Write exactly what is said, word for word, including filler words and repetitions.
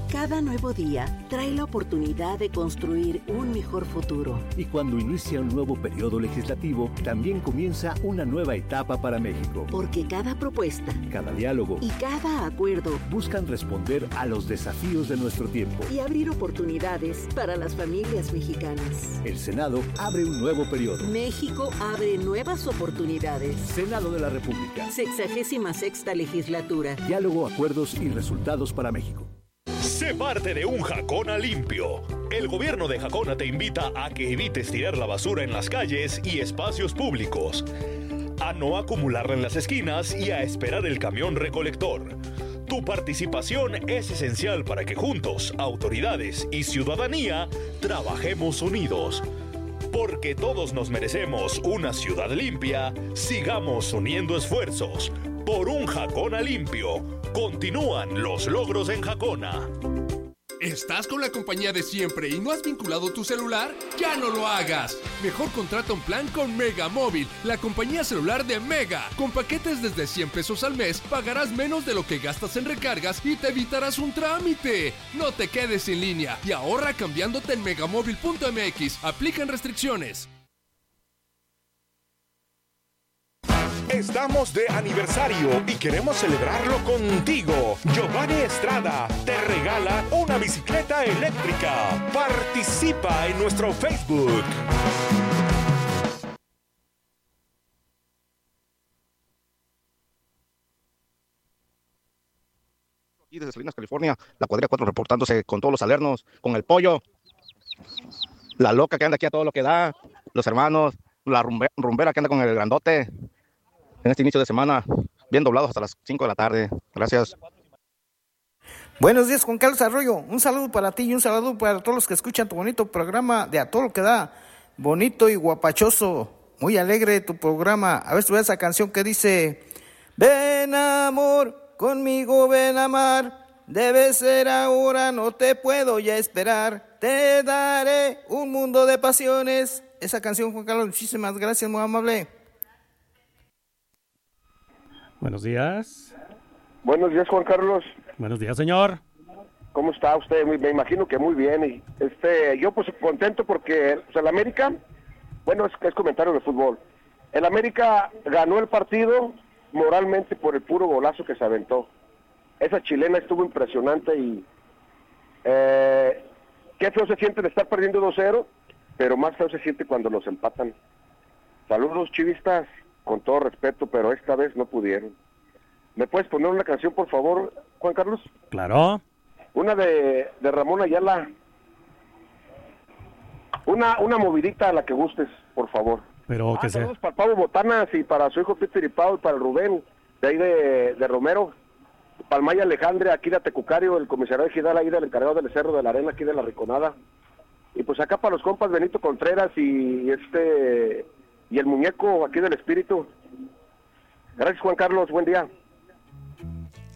Cada nuevo día trae la oportunidad de construir un mejor futuro. Y cuando inicia un nuevo periodo legislativo, también comienza una nueva etapa para México. Porque cada propuesta, cada diálogo y cada acuerdo buscan responder a los desafíos de nuestro tiempo y abrir oportunidades para las familias mexicanas. El Senado abre un nuevo periodo. México abre nuevas oportunidades. Senado de la República. Sexagésima sexta legislatura. Diálogo, acuerdos y resultados para México. Sé parte de un Jacona limpio. El gobierno de Jacona te invita a que evites tirar la basura en las calles y espacios públicos, a no acumularla en las esquinas y a esperar el camión recolector. Tu participación es esencial para que juntos, autoridades y ciudadanía, trabajemos unidos. Porque todos nos merecemos una ciudad limpia, sigamos uniendo esfuerzos. Por un Jacona limpio. Continúan los logros en Jacona. ¿Estás con la compañía de siempre y no has vinculado tu celular? ¡Ya no lo hagas! Mejor contrata un plan con Mega Móvil, la compañía celular de Mega. Con paquetes desde cien pesos al mes, pagarás menos de lo que gastas en recargas y te evitarás un trámite. No te quedes sin línea y ahorra cambiándote en megamóvil punto m x. Aplican restricciones. Estamos de aniversario y queremos celebrarlo contigo. Giovanni Estrada te regala una bicicleta eléctrica. Participa en nuestro Facebook. Aquí desde Salinas, California, la cuadrilla cuatro reportándose con todos los salernos, con el pollo, la loca que anda aquí a todo lo que da, los hermanos, la rumbe- rumbera que anda con el grandote. En este inicio de semana, bien doblados hasta las cinco de la tarde. Gracias. Buenos días, Juan Carlos Arroyo. Un saludo para ti y un saludo para todos los que escuchan tu bonito programa de A Todo Lo Que Da. Bonito y guapachoso. Muy alegre tu programa. A ver si ves esa canción que dice: ven amor, conmigo ven a amar. Debe ser ahora, no te puedo ya esperar. Te daré un mundo de pasiones. Esa canción, Juan Carlos, muchísimas gracias, muy amable. Buenos días. Buenos días, Juan Carlos. Buenos días, señor. ¿Cómo está usted? Muy- Me imagino que muy bien. Y este, yo pues contento porque pues, el América, bueno, es, es comentario de fútbol. El América ganó el partido moralmente por el puro golazo que se aventó. Esa chilena estuvo impresionante y eh, qué feo se siente de estar perdiendo dos cero, pero más feo se siente cuando los empatan. Saludos, chivistas. Con todo respeto, pero esta vez no pudieron. ¿Me puedes poner una canción, por favor, Juan Carlos? Claro. Una de, de Ramón Ayala. Una una movidita a la que gustes, por favor. Pero Ah, que sea. saludos para Pablo Botanas y para su hijo Peter y Pau y para el Rubén, de ahí de, de Romero. Para el Maya Alejandre, aquí de Tecucario, el comisario de Gidal, ahí del encargado del Cerro de la Arena, aquí de la Riconada. Y pues acá para los compas Benito Contreras y este... y el muñeco aquí del espíritu. Gracias, Juan Carlos, buen día.